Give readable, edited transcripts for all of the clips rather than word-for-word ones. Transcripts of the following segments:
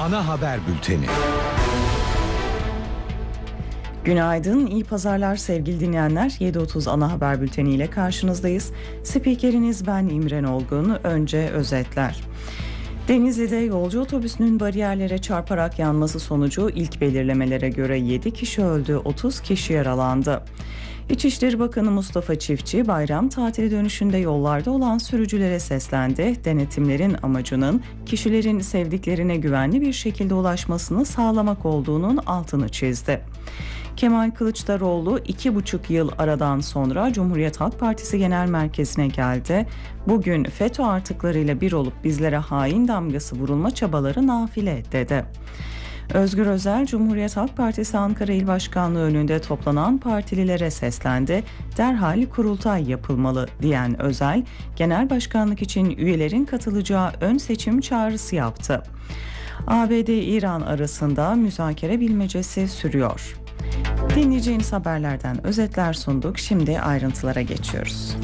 ana haber bülteni. Günaydın, iyi pazarlar sevgili dinleyenler. 7.30 ana haber bülteni ile karşınızdayız. Spikeriniz ben İmren Olgun. Önce özetler. Denizli'de yolcu otobüsünün bariyerlere çarparak yanması sonucu ilk belirlemelere göre 7 kişi öldü, 30 kişi yaralandı. İçişleri Bakanı Mustafa Çiftçi bayram tatili dönüşünde yollarda olan sürücülere seslendi. Denetimlerin amacının kişilerin sevdiklerine güvenli bir şekilde ulaşmasını sağlamak olduğunun altını çizdi. Kemal Kılıçdaroğlu 2,5 yıl aradan sonra Cumhuriyet Halk Partisi Genel Merkezi'ne geldi. Bugün FETÖ artıklarıyla bir olup bizlere hain damgası vurulma çabaları nafile dedi. Özgür Özel, Cumhuriyet Halk Partisi Ankara İl Başkanlığı önünde toplanan partililere seslendi. Derhal kurultay yapılmalı diyen Özel, genel başkanlık için üyelerin katılacağı ön seçim çağrısı yaptı. ABD-İran arasında müzakere bilmecesi sürüyor. Dinleyeceğiniz haberlerden özetler sunduk. Şimdi ayrıntılara geçiyoruz.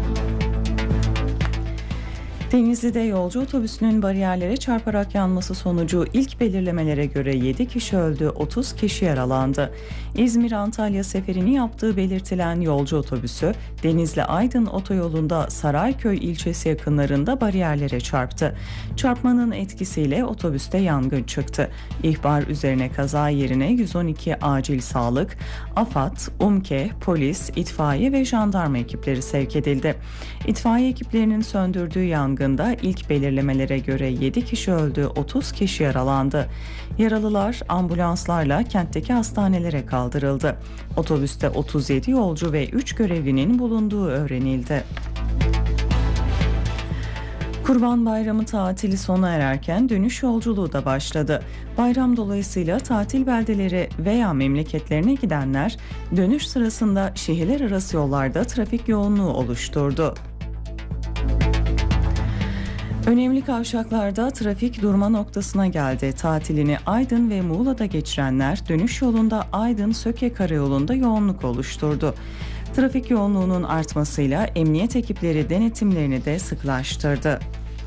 Denizli'de yolcu otobüsünün bariyerlere çarparak yanması sonucu ilk belirlemelere göre 7 kişi öldü, 30 kişi yaralandı. İzmir-Antalya seferini yaptığı belirtilen yolcu otobüsü Denizli-Aydın otoyolunda Sarayköy ilçesi yakınlarında bariyerlere çarptı. Çarpmanın etkisiyle otobüste yangın çıktı. İhbar üzerine kaza yerine 112 acil sağlık, AFAD, UMKE, polis, itfaiye ve jandarma ekipleri sevk edildi. İtfaiye ekiplerinin söndürdüğü yangında ilk belirlemelere göre 7 kişi öldü, 30 kişi yaralandı. Yaralılar ambulanslarla kentteki hastanelere kaldırıldı. Otobüste 37 yolcu ve 3 görevlinin bulunduğu öğrenildi. Kurban Bayramı tatili sona ererken dönüş yolculuğu da başladı. Bayram dolayısıyla tatil beldeleri veya memleketlerine gidenler dönüş sırasında şehirler arası yollarda trafik yoğunluğu oluşturdu. Önemli kavşaklarda trafik durma noktasına geldi. Tatilini Aydın ve Muğla'da geçirenler dönüş yolunda Aydın-Söke karayolunda yoğunluk oluşturdu. Trafik yoğunluğunun artmasıyla emniyet ekipleri denetimlerini de sıklaştırdı.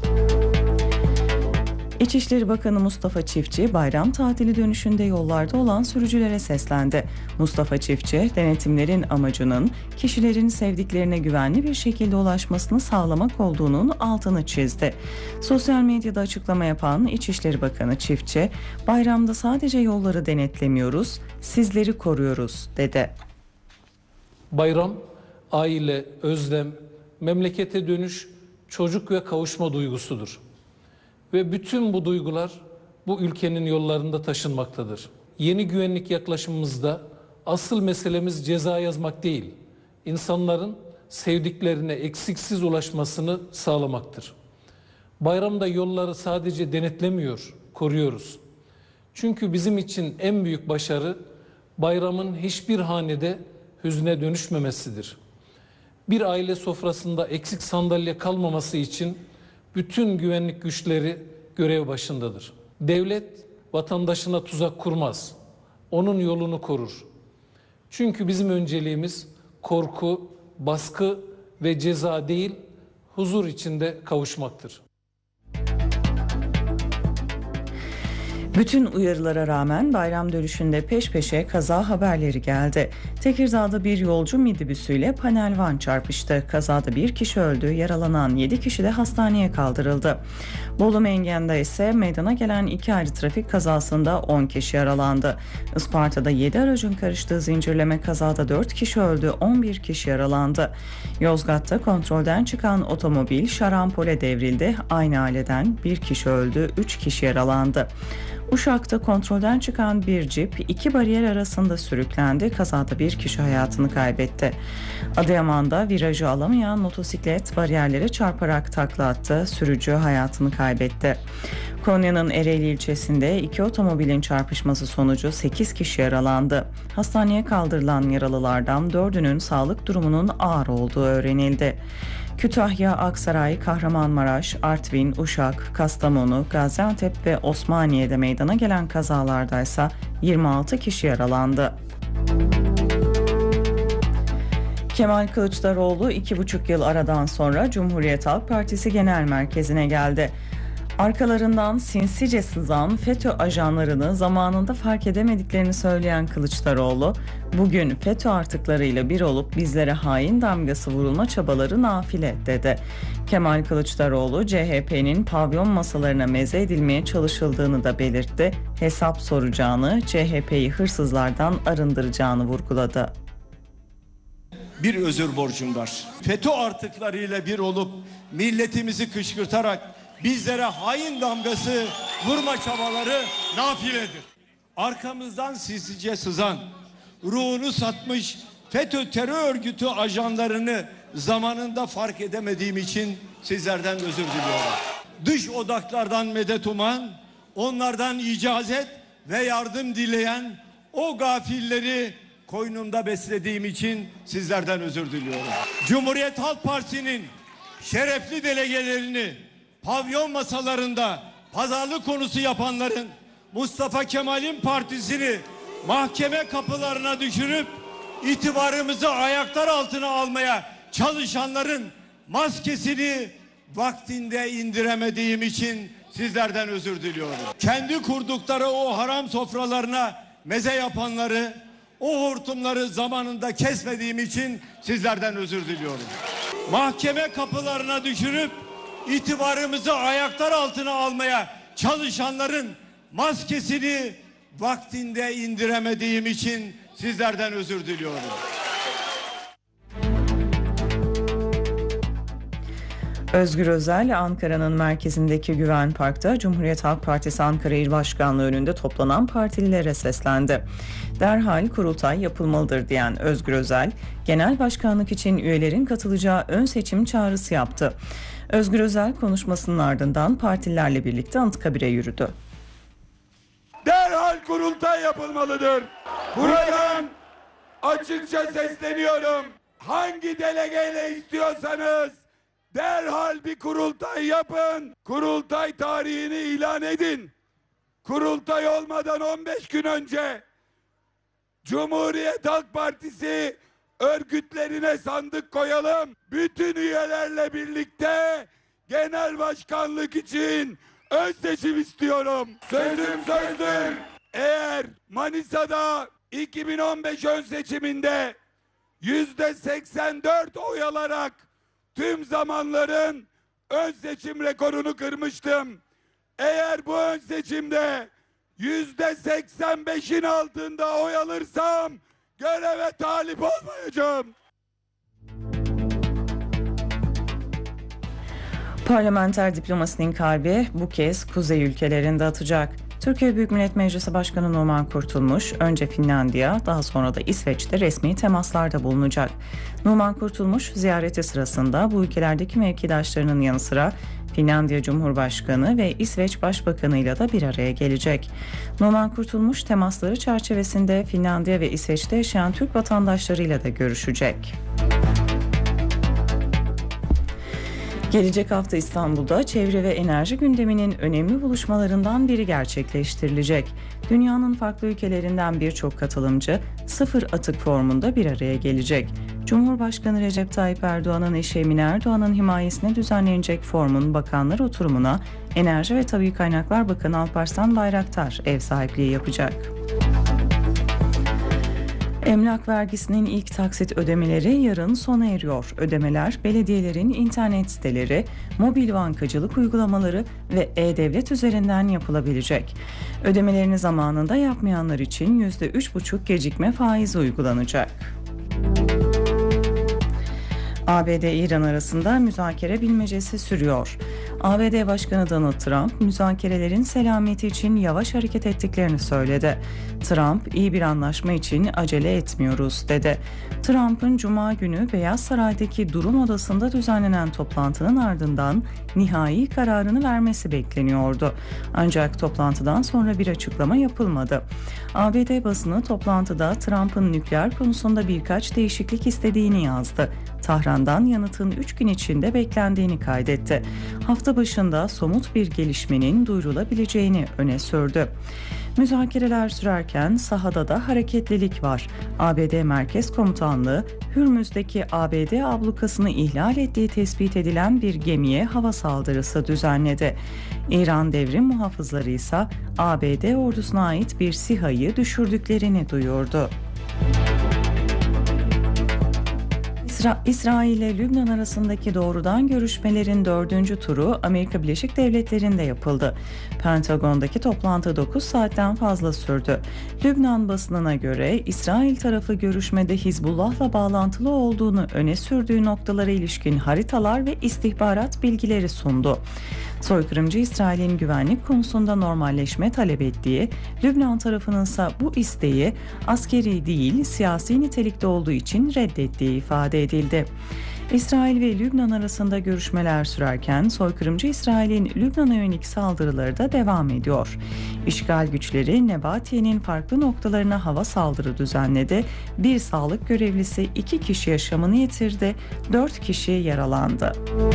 İçişleri Bakanı Mustafa Çiftçi bayram tatili dönüşünde yollarda olan sürücülere seslendi. Mustafa Çiftçi, denetimlerin amacının kişilerin sevdiklerine güvenli bir şekilde ulaşmasını sağlamak olduğunun altını çizdi. Sosyal medyada açıklama yapan İçişleri Bakanı Çiftçi, bayramda sadece yolları denetlemiyoruz, sizleri koruyoruz dedi. Bayram, aile, özlem, memlekete dönüş, çocuk ve kavuşma duygusudur. Ve bütün bu duygular bu ülkenin yollarında taşınmaktadır. Yeni güvenlik yaklaşımımızda asıl meselemiz ceza yazmak değil, insanların sevdiklerine eksiksiz ulaşmasını sağlamaktır. Bayramda yolları sadece denetlemiyor, koruyoruz. Çünkü bizim için en büyük başarı bayramın hiçbir hanede hüzne dönüşmemesidir. Bir aile sofrasında eksik sandalye kalmaması için bütün güvenlik güçleri görev başındadır. Devlet vatandaşına tuzak kurmaz. Onun yolunu korur. Çünkü bizim önceliğimiz korku, baskı ve ceza değil, huzur içinde kavuşmaktır. Bütün uyarılara rağmen bayram dönüşünde peş peşe kaza haberleri geldi. Tekirdağ'da bir yolcu minibüsüyle panel van çarpıştı. Kazada bir kişi öldü, yaralanan 7 kişi de hastaneye kaldırıldı. Bolu Mengen'de ise meydana gelen 2 ayrı trafik kazasında 10 kişi yaralandı. Isparta'da 7 aracın karıştığı zincirleme kazada 4 kişi öldü, 11 kişi yaralandı. Yozgat'ta kontrolden çıkan otomobil şarampole devrildi. Aynı aileden 1 kişi öldü, 3 kişi yaralandı. Uşak'ta kontrolden çıkan bir cip 2 bariyer arasında sürüklendi. Kazada bir kişi hayatını kaybetti. Adıyaman'da virajı alamayan motosiklet bariyerlere çarparak takla attı. Sürücü hayatını kaybetti. Konya'nın Ereğli ilçesinde 2 otomobilin çarpışması sonucu 8 kişi yaralandı. Hastaneye kaldırılan yaralılardan 4'ünün sağlık durumunun ağır olduğu öğrenildi. Kütahya, Aksaray, Kahramanmaraş, Artvin, Uşak, Kastamonu, Gaziantep ve Osmaniye'de meydana gelen kazalardaysa 26 kişi yaralandı. Kemal Kılıçdaroğlu 2,5 yıl aradan sonra Cumhuriyet Halk Partisi Genel Merkezi'ne geldi. Arkalarından sinsice sızan FETÖ ajanlarını zamanında fark edemediklerini söyleyen Kılıçdaroğlu, bugün FETÖ artıklarıyla bir olup bizlere hain damgası vurulma çabaları nafile dedi. Kemal Kılıçdaroğlu, CHP'nin pavyon masalarına meze edilmeye çalışıldığını da belirtti. Hesap soracağını, CHP'yi hırsızlardan arındıracağını vurguladı. Bir özür borcum var. FETÖ artıklarıyla bir olup milletimizi kışkırtarak bizlere hain damgası vurma çabaları nafiledir. Arkamızdan sinsice sızan, ruhunu satmış FETÖ terör örgütü ajanlarını zamanında fark edemediğim için sizlerden özür diliyorum. Dış odaklardan medet uman, onlardan icazet ve yardım dileyen o gafilleri koynumda beslediğim için sizlerden özür diliyorum. Cumhuriyet Halk Partisi'nin şerefli delegelerini pavyon masalarında pazarlık konusu yapanların, Mustafa Kemal'in partisini mahkeme kapılarına düşürüp itibarımızı ayaklar altına almaya çalışanların maskesini vaktinde indiremediğim için sizlerden özür diliyorum. Kendi kurdukları o haram sofralarına meze yapanları, o hortumları zamanında kesmediğim için sizlerden özür diliyorum. Mahkeme kapılarına düşürüp itibarımızı ayaklar altına almaya çalışanların maskesini vaktinde indiremediğim için sizlerden özür diliyorum. Özgür Özel, Ankara'nın merkezindeki Güven Park'ta Cumhuriyet Halk Partisi Ankara İl Başkanlığı önünde toplanan partililere seslendi. Derhal kurultay yapılmalıdır diyen Özgür Özel, genel başkanlık için üyelerin katılacağı ön seçim çağrısı yaptı. Özgür Özel konuşmasının ardından partilerle birlikte Anıtkabir'e yürüdü. Derhal kurultay yapılmalıdır. Buradan açıkça sesleniyorum. Hangi delegeyle istiyorsanız derhal bir kurultay yapın. Kurultay tarihini ilan edin. Kurultay olmadan 15 gün önce Cumhuriyet Halk Partisi örgütlerine sandık koyalım. Bütün üyelerle birlikte genel başkanlık için ön seçim istiyorum. Sözüm sözdür. Eğer Manisa'da 2015 ön seçiminde %84 oy alarak tüm zamanların ön seçim rekorunu kırmıştım. Eğer bu ön seçimde %85'in altında oy alırsam göreve talip olmayacağım. Parlamenter diplomasinin kalbi bu kez kuzey ülkelerinde atacak. Türkiye Büyük Millet Meclisi Başkanı Numan Kurtulmuş, önce Finlandiya, daha sonra da İsveç'te resmi temaslarda bulunacak. Numan Kurtulmuş, ziyareti sırasında bu ülkelerdeki mevkidaşlarının yanı sıra Finlandiya Cumhurbaşkanı ve İsveç Başbakanı ile de bir araya gelecek. Numan Kurtulmuş, temasları çerçevesinde Finlandiya ve İsveç'te yaşayan Türk vatandaşlarıyla da görüşecek. Gelecek hafta İstanbul'da çevre ve enerji gündeminin önemli buluşmalarından biri gerçekleştirilecek. Dünyanın farklı ülkelerinden birçok katılımcı sıfır atık formunda bir araya gelecek. Cumhurbaşkanı Recep Tayyip Erdoğan'ın eşi Emine Erdoğan'ın himayesine düzenlenecek forumun bakanlar oturumuna Enerji ve Tabii Kaynaklar Bakanı Alparslan Bayraktar ev sahipliği yapacak. Emlak vergisinin ilk taksit ödemeleri yarın sona eriyor. Ödemeler belediyelerin internet siteleri, mobil bankacılık uygulamaları ve e-devlet üzerinden yapılabilecek. Ödemelerini zamanında yapmayanlar için %3,5 gecikme faizi uygulanacak. ABD-İran arasında müzakere bilmecesi sürüyor. ABD Başkanı Donald Trump, müzakerelerin selameti için yavaş hareket ettiklerini söyledi. Trump, iyi bir anlaşma için acele etmiyoruz, dedi. Trump'ın Cuma günü Beyaz Saray'daki durum odasında düzenlenen toplantının ardından nihai kararını vermesi bekleniyordu. Ancak toplantıdan sonra bir açıklama yapılmadı. ABD basını toplantıda Trump'ın nükleer konusunda birkaç değişiklik istediğini yazdı. Tahran'dan yanıtın 3 gün içinde beklendiğini kaydetti. Hafta hafta başında somut bir gelişmenin duyurulabileceğini öne sürdü. Müzakereler sürerken sahada da hareketlilik var. ABD Merkez Komutanlığı, Hürmüz'deki ABD ablukasını ihlal ettiği tespit edilen bir gemiye hava saldırısı düzenledi. İran devrim muhafızları ise ABD ordusuna ait bir SİHA'yı düşürdüklerini duyurdu. İsrail ile Lübnan arasındaki doğrudan görüşmelerin 4. turu Amerika Birleşik Devletleri'nde yapıldı. Pentagon'daki toplantı 9 saatten fazla sürdü. Lübnan basınına göre İsrail tarafı görüşmede Hizbullah'la bağlantılı olduğunu öne sürdüğü noktalara ilişkin haritalar ve istihbarat bilgileri sundu. Soykırımcı İsrail'in güvenlik konusunda normalleşme talep ettiği, Lübnan tarafının ise bu isteği askeri değil siyasi nitelikte olduğu için reddettiği ifade edildi. İsrail ve Lübnan arasında görüşmeler sürerken soykırımcı İsrail'in Lübnan'a yönelik saldırıları da devam ediyor. İşgal güçleri Nebatiye'nin farklı noktalarına hava saldırı düzenledi. Bir sağlık görevlisi 2 kişi yaşamını yitirdi, 4 kişi yaralandı.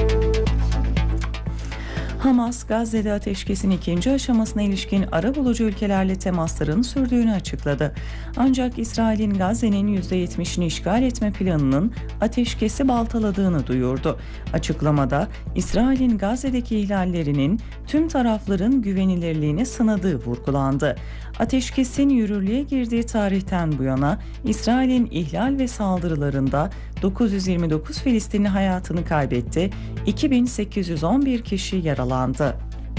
Hamas, Gazze'de ateşkesin 2. aşamasına ilişkin arabulucu ülkelerle temasların sürdüğünü açıkladı. Ancak İsrail'in Gazze'nin %70'ini işgal etme planının ateşkesi baltaladığını duyurdu. Açıklamada, İsrail'in Gazze'deki ihlallerinin tüm tarafların güvenilirliğini sınadığı vurgulandı. Ateşkesin yürürlüğe girdiği tarihten bu yana İsrail'in ihlal ve saldırılarında 929 Filistinli hayatını kaybetti, 2811 kişi yaralandı.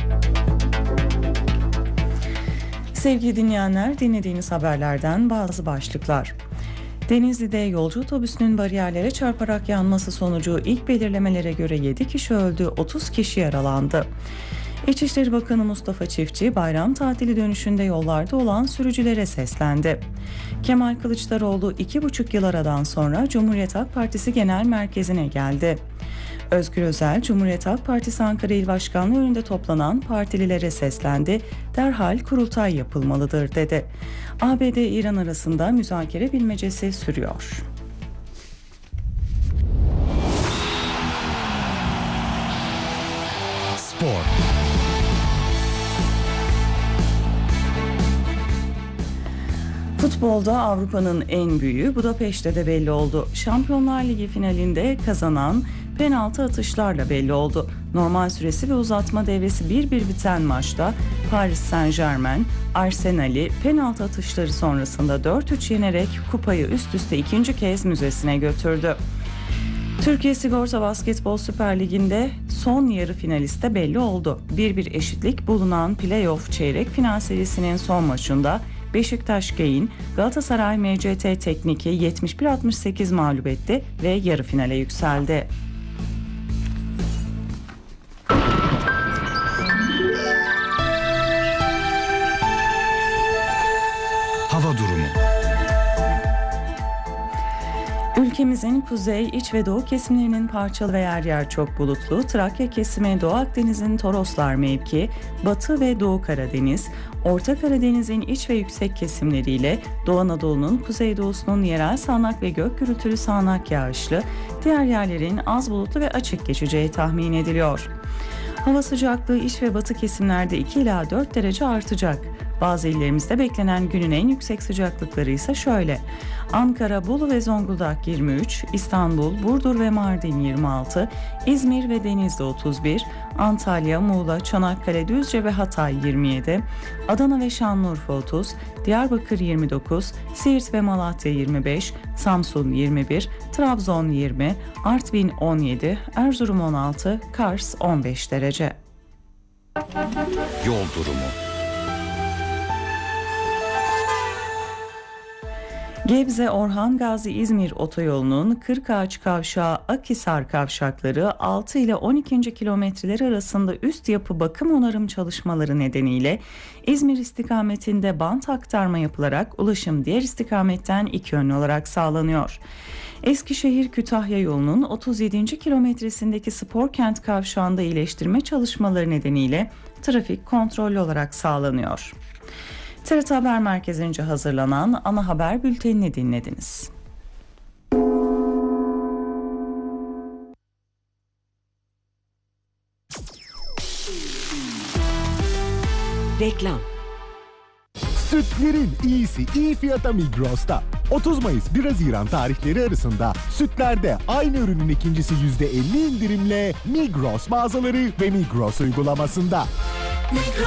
Sevgili dinleyenler, dinlediğiniz haberlerden bazı başlıklar. Denizli'de yolcu otobüsünün bariyerlere çarparak yanması sonucu ilk belirlemelere göre 7 kişi öldü, 30 kişi yaralandı. İçişleri Bakanı Mustafa Çiftçi bayram tatili dönüşünde yollarda olan sürücülere seslendi. Kemal Kılıçdaroğlu 2,5 yıl aradan sonra Cumhuriyet Halk Partisi Genel Merkezi'ne geldi. Özgür Özel, Cumhuriyet Halk Partisi Ankara İl Başkanlığı önünde toplanan partililere seslendi, derhal kurultay yapılmalıdır dedi. ABD-İran arasında müzakere bilmecesi sürüyor. Spor. Futbolda Avrupa'nın en büyüğü Budapeşte de belli oldu. Şampiyonlar Ligi finalinde kazanan penaltı atışlarla belli oldu. Normal süresi ve uzatma devresi 1-1 biten maçta Paris Saint-Germain, Arsenal'i penaltı atışları sonrasında 4-3 yenerek kupayı üst üste 2. kez müzesine götürdü. Türkiye Sigorta Basketbol Süper Ligi'nde son yarı finalist de belli oldu. 1-1 eşitlik bulunan play-off çeyrek final serisinin son maçında Beşiktaş Gain, Galatasaray MCT Teknik'i 71-68 mağlup etti ve yarı finale yükseldi. Hava durumu. Ülkemizin kuzey, iç ve doğu kesimlerinin parçalı ve yer yer çok bulutlu, Trakya kesimi, Doğu Akdeniz'in Toroslar mevki, Batı ve Doğu Karadeniz, Orta Karadeniz'in iç ve yüksek kesimleriyle Doğu Anadolu'nun kuzeydoğusunun yerel sağanak ve gök gürültülü sağanak yağışlı, diğer yerlerin az bulutlu ve açık geçeceği tahmin ediliyor. Hava sıcaklığı iç ve batı kesimlerde 2 ila 4 derece artacak. Bazı illerimizde beklenen günün en yüksek sıcaklıkları ise şöyle: Ankara, Bolu ve Zonguldak 23, İstanbul, Burdur ve Mardin 26, İzmir ve Denizli 31, Antalya, Muğla, Çanakkale, Düzce ve Hatay 27, Adana ve Şanlıurfa 30, Diyarbakır 29, Siirt ve Malatya 25, Samsun 21, Trabzon 20, Artvin 17, Erzurum 16, Kars 15 derece. Yol durumu. Gebze Orhan Gazi İzmir otoyolunun Kırkağaç Kavşağı Akhisar kavşakları 6 ile 12. kilometreler arasında üst yapı bakım onarım çalışmaları nedeniyle İzmir istikametinde bant aktarma yapılarak ulaşım diğer istikametten iki yönlü olarak sağlanıyor. Eskişehir Kütahya yolunun 37. kilometresindeki Sporkent kavşağında iyileştirme çalışmaları nedeniyle trafik kontrollü olarak sağlanıyor. TRT Haber Merkezi'nce hazırlanan ana haber bültenini dinlediniz. Reklam. Sütlerin iyisi iyi fiyata Migros'ta. 30 Mayıs 1 Haziran tarihleri arasında sütlerde aynı ürünün ikincisi %50 indirimle Migros mağazaları ve Migros uygulamasında.